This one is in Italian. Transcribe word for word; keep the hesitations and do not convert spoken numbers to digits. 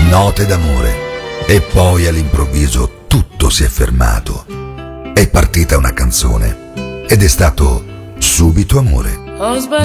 note d'amore. E poi all'improvviso tutto si è fermato. È partita una canzone ed è stato subito amore.